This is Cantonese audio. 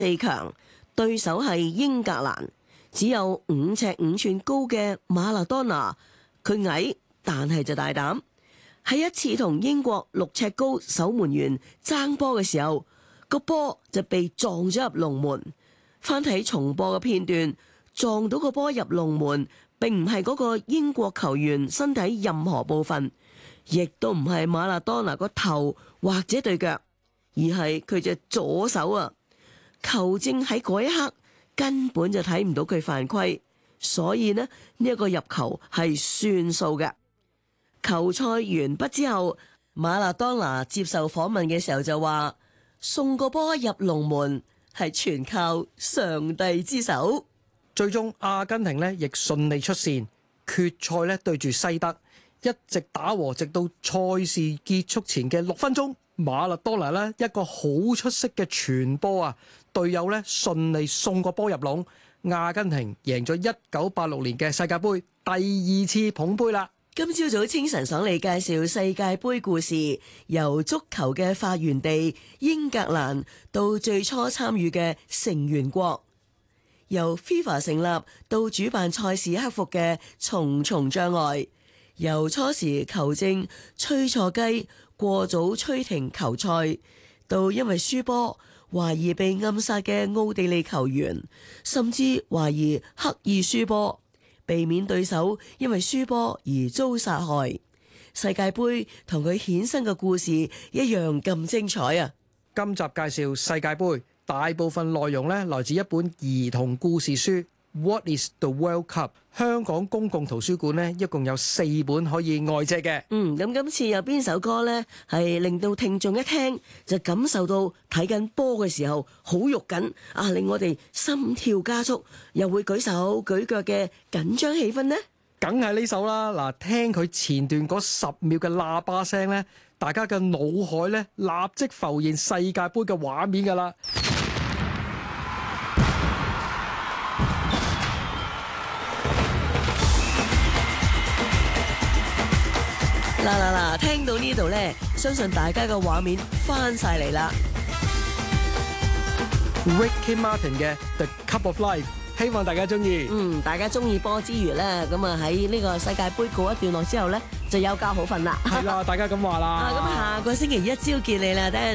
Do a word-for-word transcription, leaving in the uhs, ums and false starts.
四強，對手係英格蘭，只有五尺五寸高嘅馬勒當拿，佢矮但係就大膽。喺一次同英國六尺高守門員爭波嘅時候，個波就被撞咗入龍門。翻睇重播嘅片段，撞到個波入龍門，並唔係嗰個英國球員身體任何部分，亦都唔係馬勒當拿個頭或者對腳，而係佢隻左手啊！球證喺嗰一刻根本就睇唔到佢犯規，所以呢呢一個入球係算數嘅。球賽完畢之後，馬勒當拿接受訪問嘅時候就話：送個波入龍門係全靠上帝之手。 最終阿根廷呢亦順利出線，決賽呢對住西德，一直打和，直到賽事結束前嘅六分鐘，馬勒當拿呢一個好出色嘅傳波啊，隊友呢順利送個波入籠，阿根廷贏咗一九八六年嘅世界盃，第二次捧盃啦。 今朝早清晨想嚟介紹世界盃故事，由足球嘅發源地英格蘭到最初參與嘅成員國，由 FIFA 成立到主辦賽事克服嘅重重障礙，由初時球證吹錯雞過早吹停球賽，到因為輸波懷疑被暗殺嘅奧地利球員，甚至懷疑刻意輸波，避免對手因為輸波而遭殺害。世界盃同佢衍生嘅故事一樣咁精彩啊！ 今集介紹世界盃，大部分內容呢來自一本兒童故事書。What is the World Cup？ 香港公共圖書館呢，一共有四本可以外借嘅。 嗯，咁今次有邊首歌呢？係令到聽眾一聽就感受到睇緊波嘅時候好肉緊啊，令我哋心跳加速，又會舉手舉腳嘅緊張氣氛呢？ 梗係呢首啦！嗱，聽佢前段嗰十秒嘅喇叭聲呢，大家嘅腦海呢立即浮現世界盃嘅畫面噶啦。 嗱嗱嗱，聽到呢度呢，相信大家嘅畫面翻晒嚟啦。 Ricky Martin 嘅 The Cup of Life， 希望大家中意。 嗯，大家中意波之餘呢，咁啊喺呢個世界盃告一段落之後呢，就有覺好瞓啦。 係啦，大家咁話啦。 啊，咁下個星期一朝見你啦，